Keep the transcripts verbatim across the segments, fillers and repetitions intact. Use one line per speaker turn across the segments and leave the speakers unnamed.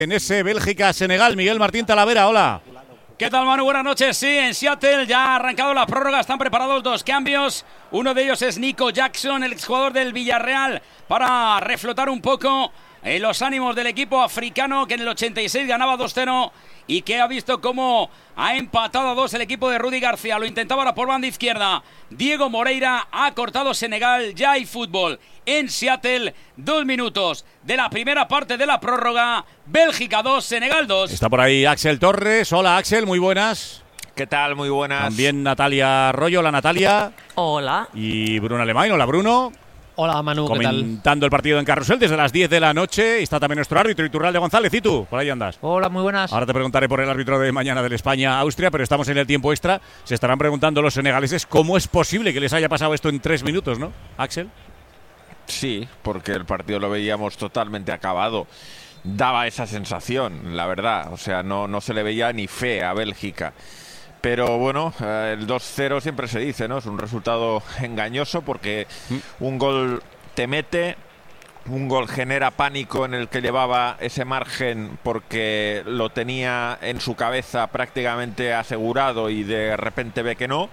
En ese Bélgica-Senegal, Miguel Martín Talavera, hola.
¿Qué tal, Manu? Buenas noches. Sí, en Seattle ya ha arrancado la prórroga, están preparados dos cambios. Uno de ellos es Nico Jackson, el exjugador del Villarreal, para reflotar un poco eh, los ánimos del equipo africano, que en el ochenta y seis ganaba dos cero y que ha visto cómo ha empatado a dos el equipo de Rudy García. Lo intentaba ahora por banda izquierda Diego Moreira, ha cortado Senegal. Ya hay fútbol en Seattle. Dos minutos de la primera parte de la prórroga. Bélgica dos, Senegal dos.
Está por ahí Axel Torres. Hola, Axel, muy buenas.
¿Qué tal? Muy buenas.
También Natalia Arroyo. Hola, Natalia.
Hola.
Y Bruno Alemán. Hola, Bruno.
Hola, Manu, ¿qué tal?
Comentando el partido en Carrusel desde las diez de la noche. Está también nuestro árbitro, Iturralde González. ¿Y tú? Por ahí andas.
Hola, muy buenas.
Ahora te preguntaré por el árbitro de mañana del España-Austria, pero estamos en el tiempo extra. Se estarán preguntando los senegaleses cómo es posible que les haya pasado esto en tres minutos, ¿no, Axel?
Sí, porque el partido lo veíamos totalmente acabado. Daba esa sensación, la verdad. O sea, no, no se le veía ni fe a Bélgica. Pero bueno, el dos cero siempre se dice, ¿no? Es un resultado engañoso porque un gol te mete, un gol genera pánico en el que llevaba ese margen porque lo tenía en su cabeza prácticamente asegurado y de repente ve que no.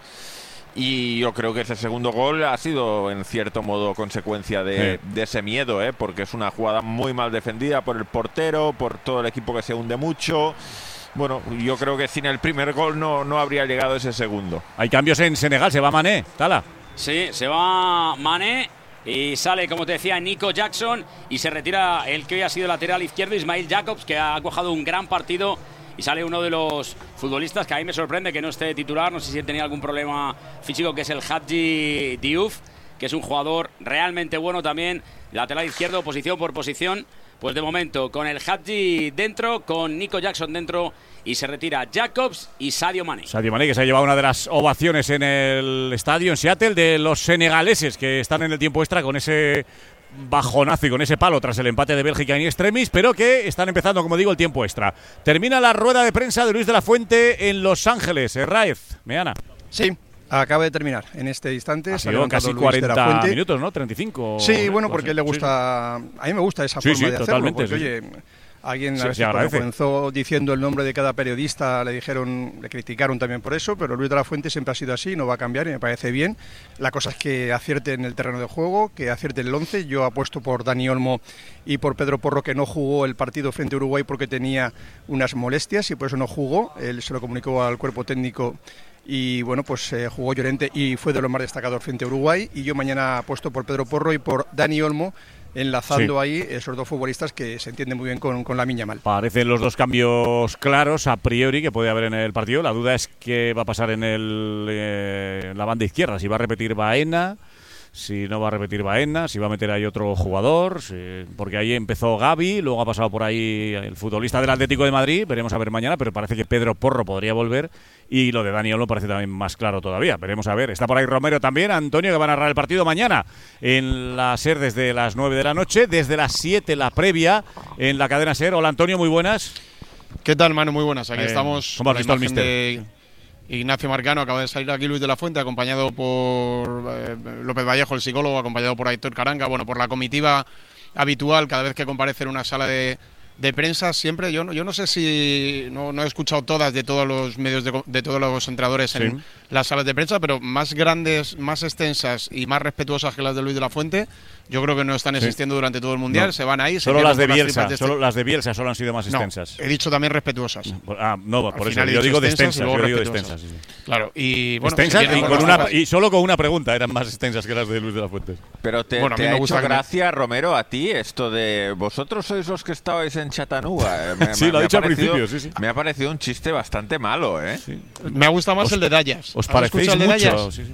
Y yo creo que ese segundo gol ha sido en cierto modo consecuencia de, sí. de ese miedo, ¿eh? Porque es una jugada muy mal defendida por el portero, por todo el equipo que se hunde mucho. Bueno, yo creo que sin el primer gol no, no habría llegado ese segundo.
Hay cambios en Senegal, se va Mané, Tala.
Sí, se va Mané y sale, como te decía, Nico Jackson y se retira el que hoy ha sido lateral izquierdo, Ismail Jacobs, que ha cojado un gran partido. Y sale uno de los futbolistas que a mí me sorprende que no esté titular. No sé si tenía algún problema físico, que es el Hadji Diouf, que es un jugador realmente bueno también, lateral izquierdo, posición por posición. Pues de momento, con el Hadji dentro, con Nico Jackson dentro, y se retira Jacobs y Sadio Mané.
Sadio Mané, que se ha llevado una de las ovaciones en el estadio en Seattle de los senegaleses, que están en el tiempo extra con ese bajonazo y con ese palo tras el empate de Bélgica en extremis, pero que están empezando, como digo, el tiempo extra. Termina la rueda de prensa de Luis de la Fuente en Los Ángeles. Raez, Meana.
Sí. Acaba de terminar en este instante.
Ha sido casi cuarenta minutos, ¿no? treinta y cinco.
Sí, bueno, porque le gusta. A mí me gusta esa
sí,
forma
sí,
de
totalmente,
hacerlo. Porque,
sí.
oye, alguien
sí,
a veces cuando comenzó diciendo el nombre de cada periodista le dijeron, le criticaron también por eso, pero Luis de la Fuente siempre ha sido así, no va a cambiar y me parece bien. La cosa es que acierte en el terreno de juego, que acierte en el once. Yo apuesto por Dani Olmo y por Pedro Porro, que no jugó el partido frente a Uruguay porque tenía unas molestias y por eso no jugó. Él se lo comunicó al cuerpo técnico. Y bueno, pues eh, jugó Llorente y fue de los más destacados frente a Uruguay. Y yo mañana apuesto por Pedro Porro y por Dani Olmo, enlazando sí. ahí esos dos futbolistas que se entienden muy bien con, con Lamine Yamal.
Parecen los dos cambios claros a priori que puede haber en el partido. La duda es qué va a pasar en el, eh, la banda izquierda. Si va a repetir Baena, si no va a repetir Baena, si va a meter ahí otro jugador, si, porque ahí empezó Gavi, luego ha pasado por ahí el futbolista del Atlético de Madrid, veremos a ver mañana, pero parece que Pedro Porro podría volver y lo de Dani Olmo parece también más claro todavía, veremos a ver. Está por ahí Romero también, Antonio, que va a narrar el partido mañana en la SER desde las nueve de la noche, desde las siete la previa en la cadena SER. Hola Antonio, muy buenas.
¿Qué tal, Manu? Muy buenas, aquí eh, estamos.
¿Cómo has visto al míster?
De Ignacio Marcano, acaba de salir aquí Luis de la Fuente, acompañado por eh, López Vallejo, el psicólogo, acompañado por Aitor Caranga, bueno, por la comitiva habitual cada vez que comparece en una sala de, de prensa, siempre, yo, yo no sé si, no, no he escuchado todas de todos los medios, de, de todos los entrenadores en sí. las salas de prensa, pero más grandes, más extensas y más respetuosas que las de Luis de la Fuente, yo creo que no están existiendo sí. durante todo el Mundial, no. se van ahí.
Solo
se
las de Bielsa,
las de este...
solo las de Bielsa solo han sido más extensas.
No, he dicho también respetuosas.
Ah, no, por
Al
eso yo digo de extensas,
y
yo digo de extensas. Sí, sí.
Claro, y bueno,
extensas
si
y, con una, y solo con una pregunta eran más extensas que las de Luis de la Fuente.
Pero te,
bueno,
te
me
ha
gusta
hecho gracia, Romero, a ti esto de vosotros sois los que estabais en Chattanooga.
Me, sí,
me,
lo ha dicho al
parecido,
principio, sí, sí.
Me ha parecido un chiste bastante malo, ¿eh? Sí.
Me ha gustado más
os,
el de Dallas.
¿Os parecéis
el de
mucho?
Dallas? Sí, sí.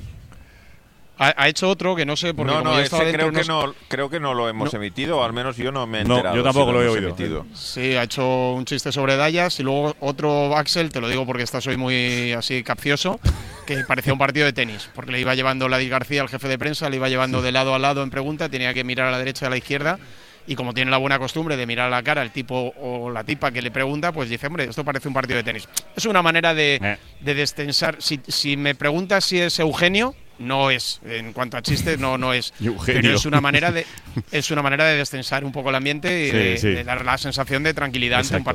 Ha, ha hecho otro que no sé porque
no,
como
no,
yo
ese
estaba
creo
dentro,
que no, creo que no lo hemos no. emitido, o al menos yo no me he enterado.
No, yo tampoco
si
lo,
lo
he
hemos
oído.
Emitido.
Sí, ha hecho un chiste sobre Dallas y luego otro Axel, te lo digo porque estás hoy muy así capcioso, que parecía un partido de tenis, porque le iba llevando Ladis García, el jefe de prensa, le iba llevando sí. de lado a lado en pregunta, tenía que mirar a la derecha y a la izquierda. Y como tiene la buena costumbre de mirar a la cara el tipo o la tipa que le pregunta, pues dice, hombre, esto parece un partido de tenis. Es una manera de, eh. de destensar. Si, si me preguntas si es Eugenio, no es, en cuanto a chistes, no, no es.
Eugenio.
Pero es una manera de es una manera de descensar un poco el ambiente y
Sí,
de,
sí.
de dar la sensación de tranquilidad ante un
Exacto.